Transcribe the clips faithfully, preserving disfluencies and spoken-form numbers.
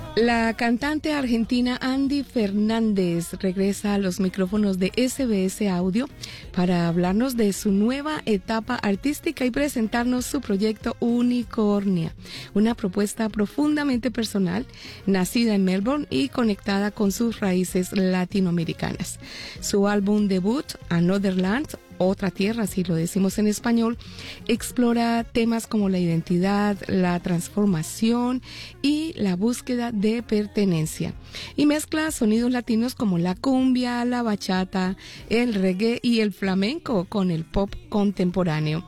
La cantante argentina Andy Fernández regresa a los micrófonos de S B S Audio para hablarnos de su nueva etapa artística y presentarnos su proyecto Unicornia, una propuesta profundamente personal, nacida en Melbourne y conectada con sus raíces latinoamericanas. Su álbum debut, Another Land, Otra Tierra, si lo decimos en español, explora temas como la identidad, la transformación y la búsqueda de pertenencia. Y mezcla sonidos latinos como la cumbia, la bachata, el reggae y el flamenco con el pop contemporáneo.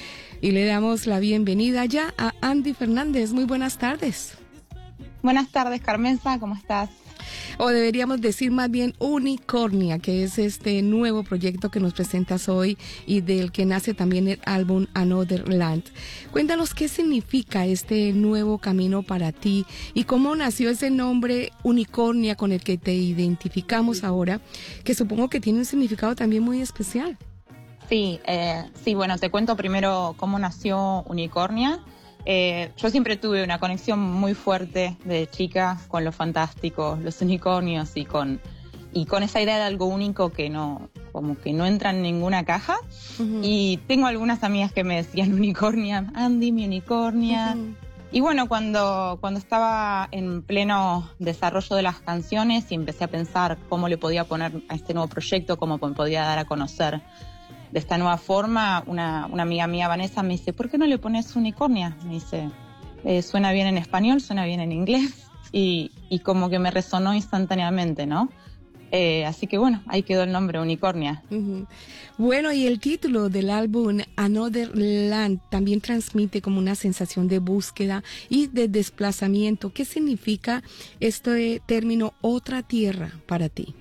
Y le damos la bienvenida ya a Andy Fernández. Muy buenas tardes. Buenas tardes, Carmenza, ¿cómo estás? O deberíamos decir más bien Unicornia, que es este nuevo proyecto que nos presentas hoy y del que nace también el álbum Another Land. Cuéntanos qué significa este nuevo camino para ti y cómo nació ese nombre Unicornia con el que te identificamos ahora, que supongo que tiene un significado también muy especial. Sí, eh, sí, bueno, te cuento primero cómo nació Unicornia. Eh, yo siempre tuve una conexión muy fuerte de chica con lo fantástico, los unicornios y con y con esa idea de algo único que no como que no entra en ninguna caja. Uh-huh. Y tengo algunas amigas que me decían unicornia, Andy, mi unicornia. Uh-huh. Y bueno, cuando cuando estaba en pleno desarrollo de las canciones y empecé a pensar cómo le podía poner a este nuevo proyecto, cómo me podía dar a conocer de esta nueva forma, una, una amiga mía, Vanessa, me dice, ¿por qué no le pones Unicornia? Me dice, eh, suena bien en español, suena bien en inglés, y, y como que me resonó instantáneamente, ¿no? Eh, así que bueno, ahí quedó el nombre, Unicornia. Uh-huh. Bueno, y el título del álbum Another Land también transmite como una sensación de búsqueda y de desplazamiento. ¿Qué significa este término Otra Tierra para ti?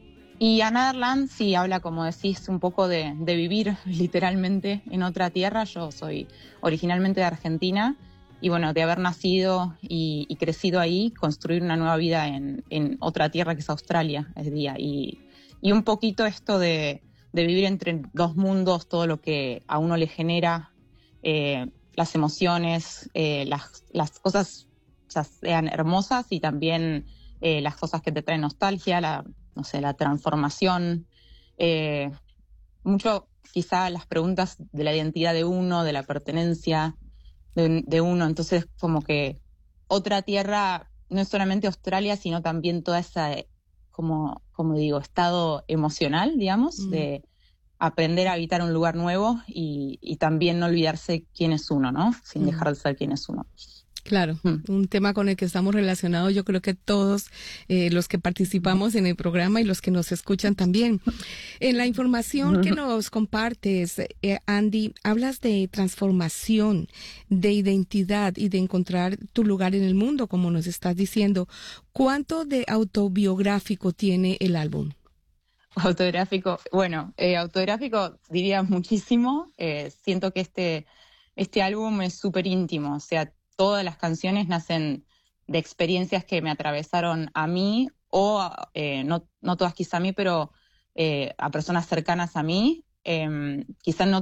Y Another Land sí habla, como decís, un poco de, de vivir literalmente en otra tierra. Yo soy originalmente de Argentina y bueno, de haber nacido y, y crecido ahí, construir una nueva vida en, en otra tierra que es Australia, es día. Y, y un poquito esto de, de vivir entre dos mundos, todo lo que a uno le genera, eh, las emociones, eh, las, las cosas ya sean hermosas y también eh, las cosas que te traen nostalgia, la no sé, la transformación, eh, mucho quizá las preguntas de la identidad de uno, de la pertenencia de, de uno. Entonces, como que otra tierra no es solamente Australia, sino también toda esa, como, como digo, estado emocional, digamos, mm. de aprender a habitar un lugar nuevo y, y también no olvidarse quién es uno, ¿no? Sin mm. dejar de ser quién es uno. Claro, mm. un tema con el que estamos relacionados, yo creo que todos eh, los que participamos en el programa y los que nos escuchan también. En la información que nos compartes, eh, Andy, hablas de transformación, de identidad y de encontrar tu lugar en el mundo, como nos estás diciendo. ¿Cuánto de autobiográfico tiene el álbum? Autobiográfico, bueno, eh, autobiográfico diría muchísimo. Eh, siento que este, este álbum es súper íntimo, o sea, todas las canciones nacen de experiencias que me atravesaron a mí o eh, no, no todas quizá a mí, pero eh, a personas cercanas a mí. Eh, quizá no